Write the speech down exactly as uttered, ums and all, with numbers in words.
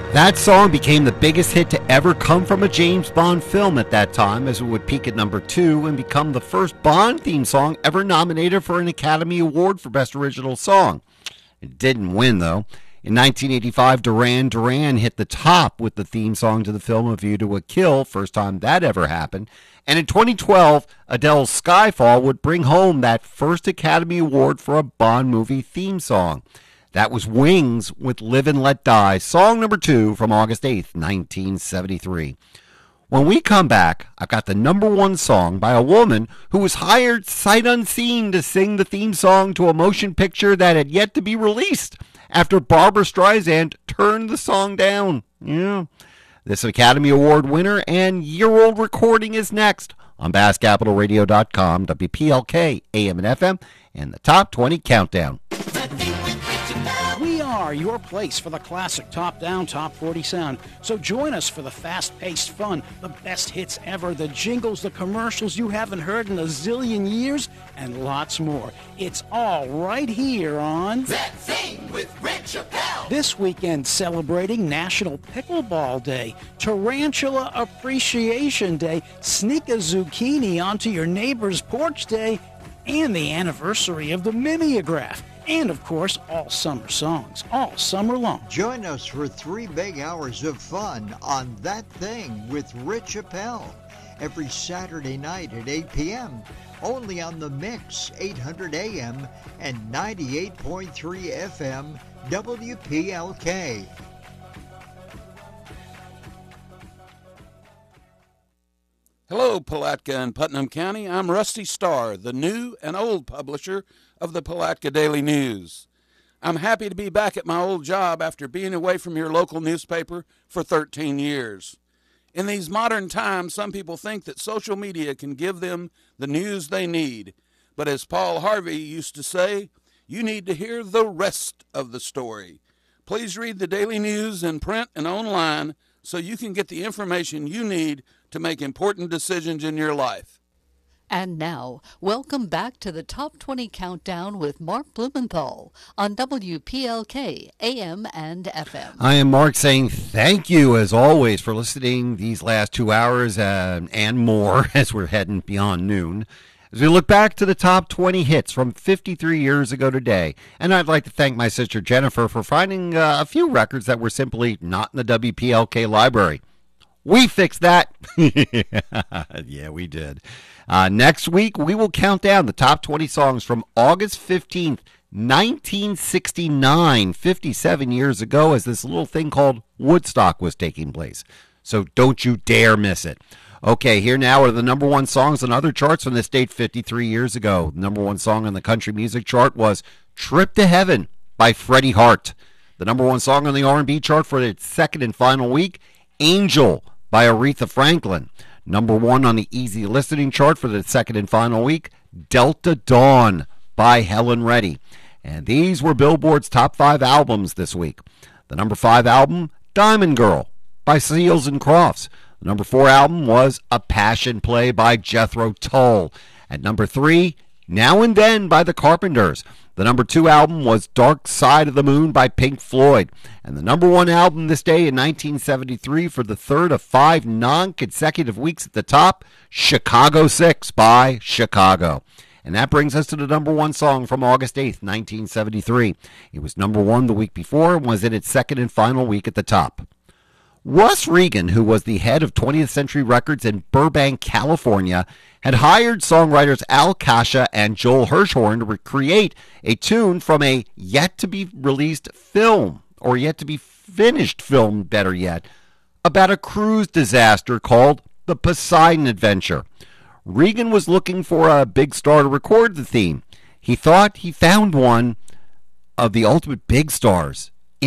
That song became the biggest hit to ever come from a James Bond film at that time, as it would peak at number two and become the first Bond theme song ever nominated for an Academy Award for Best Original Song. It didn't win, though. In nineteen eighty-five, Duran Duran hit the top with the theme song to the film A View to a Kill, first time that ever happened. And in twenty twelve, Adele's Skyfall would bring home that first Academy Award for a Bond movie theme song. That was Wings with Live and Let Die, song number two from August eighth, nineteen seventy-three. When we come back, I've got the number one song by a woman who was hired sight unseen to sing the theme song to a motion picture that had yet to be released after Barbra Streisand turned the song down. Yeah. This Academy Award winner and year-old recording is next on Bass Capital Radio dot com, W P L K, A M and F M, and the Top twenty Countdown. We are your place for the classic top-down, top forty sound. So join us for the fast-paced fun, the best hits ever, the jingles, the commercials you haven't heard in a zillion years, and lots more. It's all right here on That Thing with Red Chappelle. This weekend celebrating National Pickleball Day, Tarantula Appreciation Day, Sneak a Zucchini onto your neighbor's porch day, and the anniversary of the Mimeograph. And, of course, all summer songs, all summer long. Join us for three big hours of fun on That Thing with Rich Chappelle every Saturday night at eight p.m. only on the Mix, eight hundred A M and ninety-eight point three F M, W P L K. Hello, Palatka and Putnam County. I'm Rusty Starr, the new and old publisher of the Palatka Daily News. I'm happy to be back at my old job after being away from your local newspaper for thirteen years. In these modern times, some people think that social media can give them the news they need. But as Paul Harvey used to say, you need to hear the rest of the story. Please read the Daily News in print and online so you can get the information you need to make important decisions in your life. And now, welcome back to the Top twenty Countdown with Mark Blumenthal on W P L K, A M and F M. I am Mark saying thank you, as always, for listening these last two hours uh, and more as we're heading beyond noon. As we look back to the top twenty hits from fifty-three years ago today, and I'd like to thank my sister Jennifer for finding uh, a few records that were simply not in the W P L K library. We fixed that. Yeah, we did. Uh, next week, we will count down the top twenty songs from August fifteenth, nineteen sixty-nine, fifty-seven years ago, as this little thing called Woodstock was taking place. So don't you dare miss it. Okay, here now are the number one songs on other charts from this date fifty-three years ago. The number one song on the country music chart was Trip to Heaven by Freddie Hart. The number one song on the R and B chart for its second and final week, Angel by Aretha Franklin. Number one on the easy listening chart for the second and final week, Delta Dawn by Helen Reddy. And these were Billboard's top five albums this week. The number five album, Diamond Girl by Seals and Crofts. The number four album was A Passion Play by Jethro Tull. At number three, Now and Then by the Carpenters. The number two album was Dark Side of the Moon by Pink Floyd. And the number one album this day in nineteen seventy-three for the third of five non-consecutive weeks at the top, Chicago six by Chicago. And that brings us to the number one song from August eighth, nineteen seventy-three. It was number one the week before and was in its second and final week at the top. Russ Regan, who was the head of twentieth Century Records in Burbank, California, had hired songwriters Al Kasha and Joel Hirschhorn to recreate a tune from a yet-to-be-released film, or yet-to-be-finished film, better yet, about a cruise disaster called The Poseidon Adventure. Regan was looking for a big star to record the theme. He thought he found one of the ultimate big stars